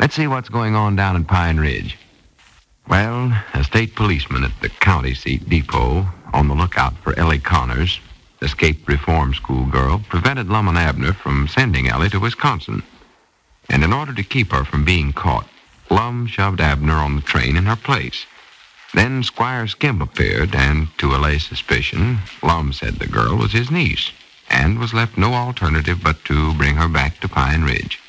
Let's see what's going on down in Pine Ridge. Well, a state policeman at the county seat depot on the lookout for Ellie Connors, escaped reform school girl, prevented Lum and Abner from sending Ellie to Wisconsin. And in order to keep her from being caught, Lum shoved Abner on the train in her place. Then Squire Skimp appeared, and to allay suspicion, Lum said the girl was his niece, and was left no alternative but to bring her back to Pine Ridge.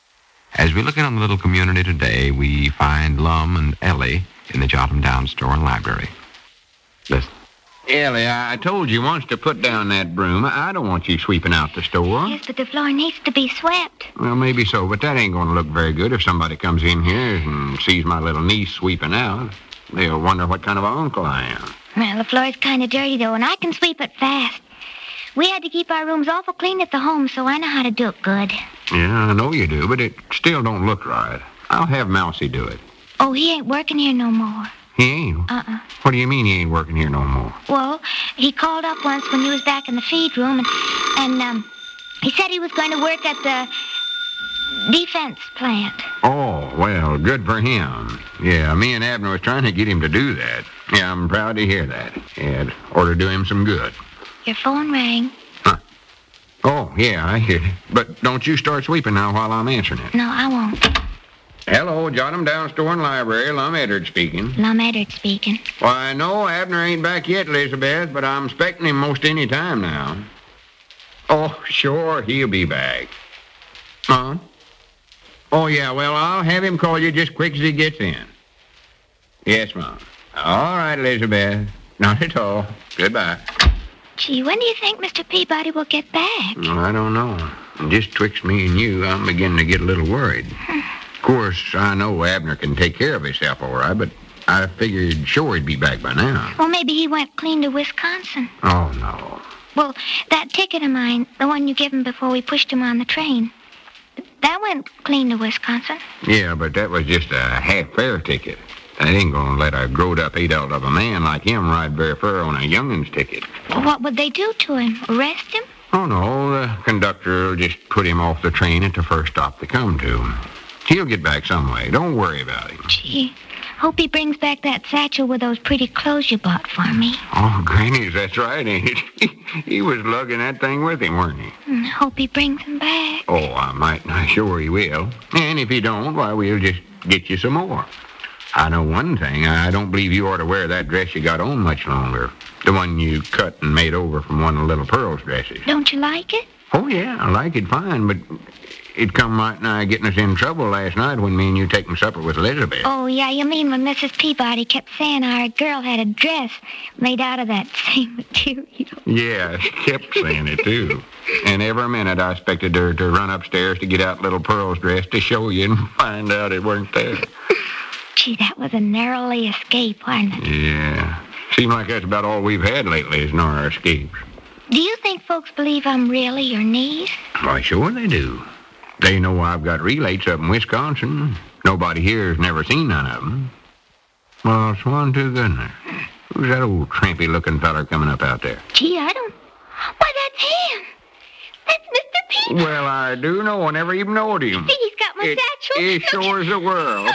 As we look in on the little community today, we find Lum and Ellie in the Jot 'em Down store and library. Listen. Ellie, I told you once to put down that broom. I don't want you sweeping out the store. Yes, but the floor needs to be swept. Well, maybe so, but that ain't going to look very good if somebody comes in here and sees my little niece sweeping out. They'll wonder what kind of an uncle I am. Well, the floor's kind of dirty, though, and I can sweep it fast. We had to keep our rooms awful clean at the home, so I know how to do it good. Yeah, I know you do, but it still don't look right. I'll have Mousy do it. Oh, he ain't working here no more. He ain't? What do you mean he ain't working here no more? Well, he called up once when you was back in the feed room, and he said he was going to work at the defense plant. Oh, well, good for him. Yeah, me and Abner was trying to get him to do that. Yeah, I'm proud to hear that. Yeah, it ought to do him some good. Your phone rang. Huh. Oh, yeah, I hear it. But don't you start sweeping now while I'm answering it. No, I won't. Hello, Jot 'em Down store and library. Lum Eddard speaking. Lum Eddard speaking. Why, no, Abner ain't back yet, Elizabeth, but I'm expecting him most any time now. Oh, sure, he'll be back. Huh? Oh, yeah, well, I'll have him call you just quick as he gets in. Yes, Mom. All right, Elizabeth. Not at all. Goodbye. Gee, when do you think Mr. Peabody will get back? I don't know. Just twixt me and you, I'm beginning to get a little worried. Of course, I know Abner can take care of himself all right, but I figured sure he'd be back by now. Well, maybe he went clean to Wisconsin. Oh, no. Well, that ticket of mine, the one you gave him before we pushed him on the train, that went clean to Wisconsin. Yeah, but that was just a half-fare ticket. That ain't gonna let a growed-up adult of a man like him ride very far on a youngin's ticket. Well, what would they do to him? Arrest him? Oh, no, the conductor will just put him off the train at the first stop they come to. He'll get back some way. Don't worry about him. Gee, hope he brings back that satchel with those pretty clothes you bought for me. Oh, Granny's, that's right, ain't it? He was lugging that thing with him, weren't he? Hope he brings them back. Oh, I might not. Sure he will. And if he don't, why, we'll just get you some more. I know one thing. I don't believe you ought to wear that dress you got on much longer. The one you cut and made over from one of Little Pearl's dresses. Don't you like it? Oh, yeah, I like it fine, but it come right nigh getting us in trouble last night when me and you taking supper with Elizabeth. Oh, yeah, you mean when Mrs. Peabody kept saying our girl had a dress made out of that same material. Yeah, she kept saying it, too. And every minute I expected her to run upstairs to get out Little Pearl's dress to show you and find out it weren't there. Gee, that was a narrowly escape, wasn't it? Yeah. Seems like that's about all we've had lately is narrow escapes. Do you think folks believe I'm really your niece? Why, sure they do. They know I've got relates up in Wisconsin. Nobody here's never seen none of them. Well, swan to goodness. Who's that old trampy-looking feller coming up out there? Gee, I don't... Why, that's him. That's Mr. Peabody. Well, I do know. I never even knowed him. He's got my satchel. It sure is the world.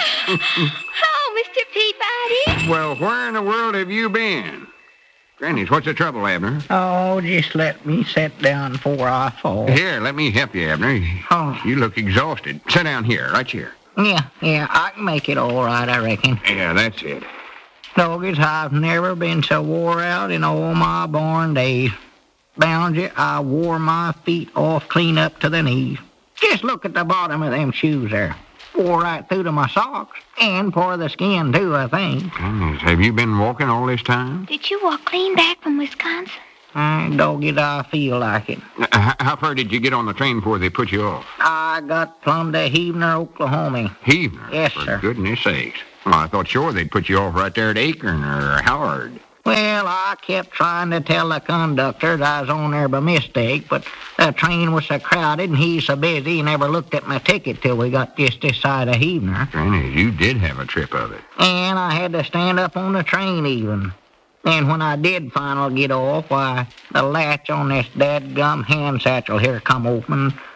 Oh, Mr. Peabody. Well, where in the world have you been? Granny's, what's the trouble, Abner? Oh, just let me sit down before I fall. Here, let me help you, Abner. Oh. You look exhausted. Sit down here, right here. Yeah, I can make it all right, I reckon. Yeah, that's it. Doggies, I've never been so wore out in all my born days. Bound you, I wore my feet off clean up to the knees. Just look at the bottom of them shoes there. Wore right through to my socks. And part of the skin, too, I think. Goodness, have you been walking all this time? Did you walk clean back from Wisconsin? Doggies, I feel like it. How far did you get on the train before they put you off? I got plumb to Heavener, Oklahoma. Heavener? Yes, for sir. For goodness sakes. Well, I thought sure they'd put you off right there at Akron or Howard. Well, I kept trying to tell the conductor that I was on there by mistake, but the train was so crowded and he's so busy he never looked at my ticket till we got just this side of Heavener. Granny, you did have a trip of it. And I had to stand up on the train even. And when I did finally get off, why, the latch on this dadgum hand satchel here come open,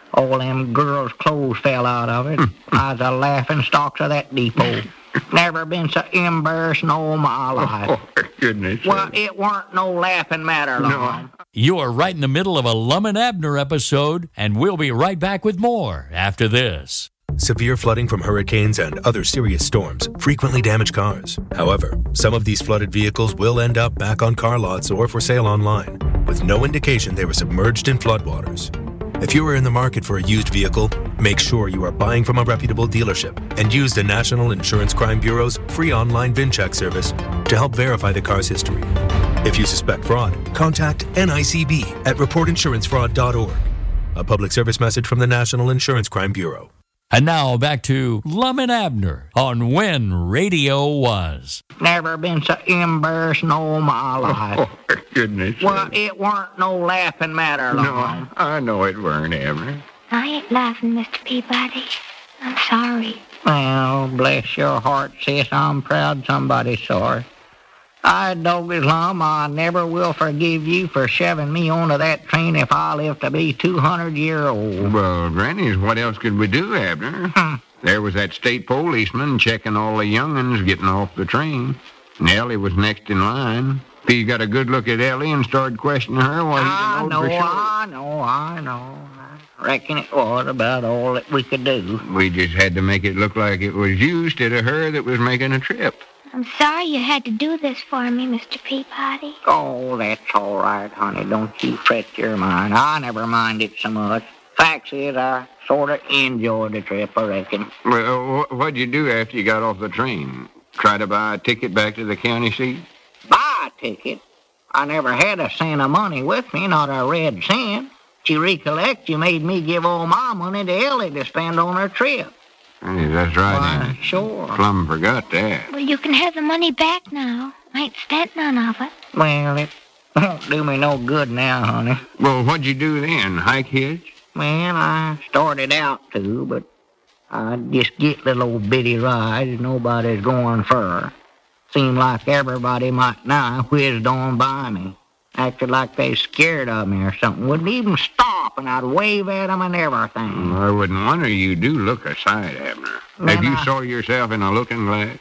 All them girls' clothes fell out of it. I was a laughing stocks of that depot. Never been so embarrassed in all my life. Oh, for goodness Well, sake. it weren't no laughing matter long. You are right in the middle of a Lum and Abner episode, and we'll be right back with more after this. Severe flooding from hurricanes and other serious storms frequently damage cars. However, some of these flooded vehicles will end up back on car lots or for sale online, with no indication they were submerged in floodwaters. If you are in the market for a used vehicle, make sure you are buying from a reputable dealership and use the National Insurance Crime Bureau's free online VIN check service to help verify the car's history. If you suspect fraud, contact NICB at reportinsurancefraud.org. A public service message from the National Insurance Crime Bureau. And now back to Lum and Abner on When Radio Was. Never been so embarrassed in all my life. Oh, for goodness Well, sake. it weren't no laughing matter long. No, I know it weren't, Abner. I ain't laughing, Mr. Peabody. I'm sorry. Well, bless your heart, sis. I'm proud somebody's sorry. I dog his Lum, I never will forgive you for shoving me onto that train if I live to be 200 years old. Well, Grannies, what else could we do, Abner? There was that state policeman checking all the young'uns getting off the train. And Ellie was next in line. He got a good look at Ellie and started questioning her while I he know, for sure. I know. I reckon it was about all that we could do. We just had to make it look like it was you instead of her that was making a trip. I'm sorry you had to do this for me, Mr. Peabody. Oh, that's all right, honey. Don't you fret your mind. I never mind it so much. Facts is, I sort of enjoyed the trip, I reckon. Well, what'd you do after you got off the train? Try to buy a ticket back to the county seat? Buy a ticket? I never had a cent of money with me, not a red cent. You recollect you made me give all my money to Ellie to spend on her trip. Hey, that's right, Why, ain't it? sure. Plumb forgot that. Well, you can have the money back now. I ain't spent none of it. Well, it won't do me no good now, honey. Well, what'd you do then? Hike hitch? Well, I started out to, but I just get little old bitty rides nobody's going for. Seemed like everybody might now whizzed on by me. Acted like they scared of me or something. Wouldn't even stop, and I'd wave at them and everything. I wouldn't wonder you do look a sight, Abner. Have you saw yourself in a looking glass?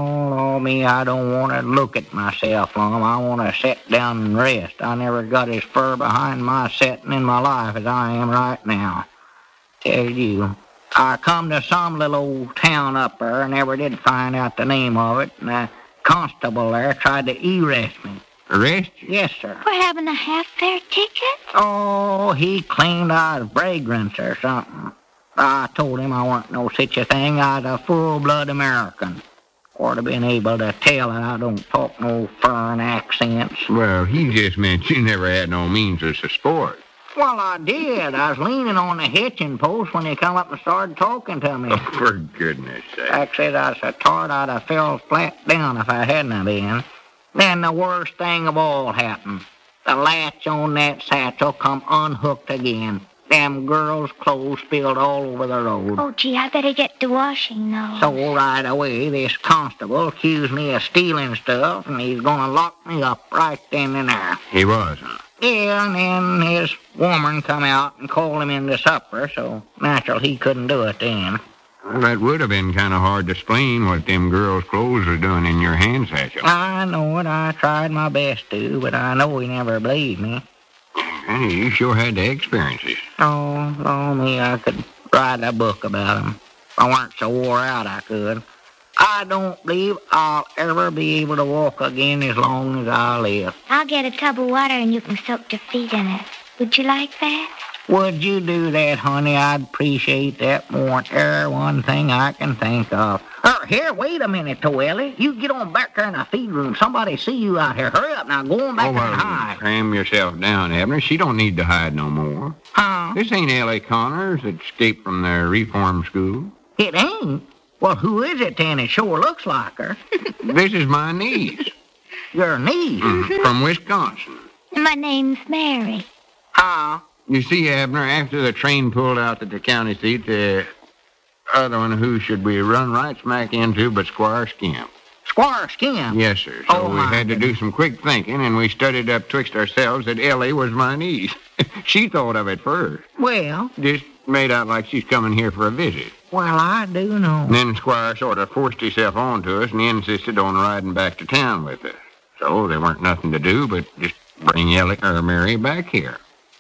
No, me, I don't want to look at myself long. I want to sit down and rest. I never got as far behind my setting in my life as I am right now. Tell you, I come to some little old town up there and never did find out the name of it, and the constable there tried to arrest me. Arrest you? Yes, sir. For having a half-fare ticket? Oh, he claimed I was vagrant or something. I told him I wasn't no such a thing. I was a full-blood American. Ought to been able to tell that I don't talk no foreign accents. Well, he just meant you never had no means of support. Well, I did. I was leaning on the hitching post when he come up and started talking to me. Oh, for goodness sake. Actually, I was so tired I'd have fell flat down if I hadn't have been. Then the worst thing of all happened. The latch on that satchel come unhooked again. Them girls' clothes spilled all over the road. Oh, gee, I better get to washing now. So right away, this constable accused me of stealing stuff, and he's gonna lock me up right then and there. He was, huh? Yeah, and then his woman come out and called him into supper, so natural he couldn't do it then. Well, that would have been kind of hard to explain what them girls' clothes are doing in your hand satchel. I know it. I tried my best to, but I know he never believed me. Hey, you sure had the experiences. Oh, me, I could write a book about him. If I weren't so wore out, I could. I don't believe I'll ever be able to walk again as long as I live. I'll get a tub of water and you can soak your feet in it. Would you like that? Would you do that, honey? I'd appreciate that more than every one thing I can think of. Here, wait a minute, Toelli. You get on back there in the feed room. Somebody see you out here. Hurry up now. Go on back there and hide. Cram yourself down, Abner. She don't need to hide no more. Huh? This ain't Ellie Connors that escaped from the reform school. It ain't? Well, who is it then? It sure looks like her. This is my niece. Your niece? From Wisconsin. My name's Mary. Huh? You see, Abner, after the train pulled out at the county seat, the other one who should we run right smack into but Squire Skimp. Squire Skimp? Yes, sir. So Oh, we my had to do some quick thinking, and we studied up twixt ourselves that Ellie was my niece. She thought of it first. Well, Just Made out like she's coming here for a visit. Well, I do know. And then Squire sort of forced himself on to us and he insisted on riding back to town with us. So there weren't nothing to do but just bring Mary back here.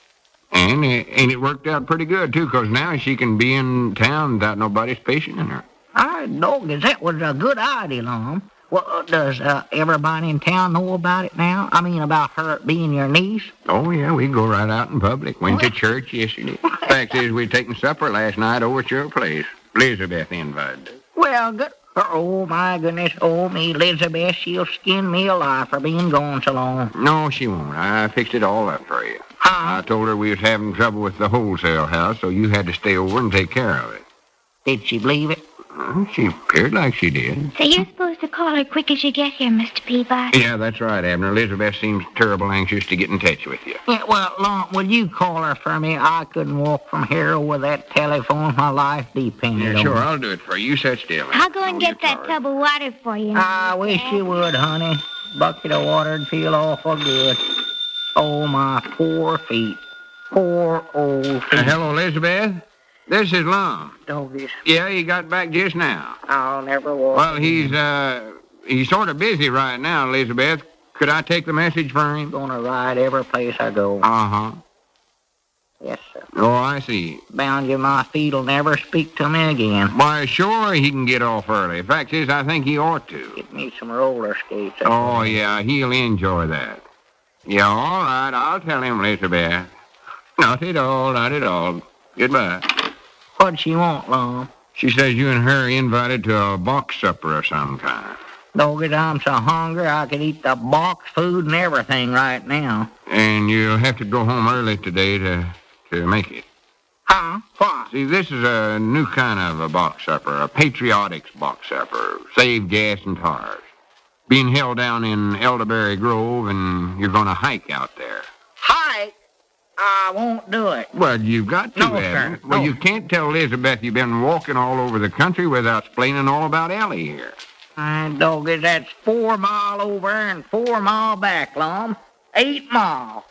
And it worked out pretty good, too, 'cause now she can be in town without nobody patienting her. Doggos, that was a good idea, Lum. Well, does everybody in town know about it now? I mean, about her being your niece? Oh, yeah, we go right out in public. Went to church yesterday. Fact is, we taken supper last night over at your place. Elizabeth invited us. Well, good. Oh, my goodness. Oh, me, Elizabeth, she'll skin me alive for being gone so long. No, she won't. I fixed it all up for you. I told her we was having trouble with the wholesale house, so you had to stay over and take care of it. Did she believe it? She appeared like she did. So you're supposed to call her quick as you get here, Mr. Peabody. Yeah, that's right, Abner. Elizabeth seems terrible anxious to get in touch with you. Yeah, well, Lum, will you call her for me? I couldn't walk from here over that telephone. My life depended on Sure, it. I'll do it for you. Sit still. I'll go and get that tub of water for you. I wish you would, honey. Bucket of water'd feel awful good. Oh, my poor feet. Poor old feet. Hello, Elizabeth. This is Lum. Doggies. Yeah, he got back just now. I'll never walk. Well, he's sort of busy right now, Elizabeth. Could I take the message for him? Gonna ride every place I go. Uh-huh. Yes, sir. Oh, I see. Bound you my feet'll never speak to me again. Why, sure, he can get off early. Fact is, I think he ought to. Get me some roller skates. Oh, yeah, he'll enjoy that. Yeah, all right, I'll tell him, Elizabeth. Not at all, not at all. Goodbye. What'd she want, Lum? She says you and her invited to a box supper of some kind. Doggies, I'm so hungry I could eat the box food and everything right now. And you'll have to go home early today to make it. Huh? Why? See, this is a new kind of a box supper, a patriotics box supper. Save gas and tars. Being held down in Elderberry Grove, and you're going to hike out there. Hike? I won't do it. Well, you've got to, No, Abner. sir. Well, No. you can't tell Elizabeth you've been walking all over the country without explaining all about Ellie here. Doggies, that's 4 mile over and 4 mile back, Lum. 8 mile.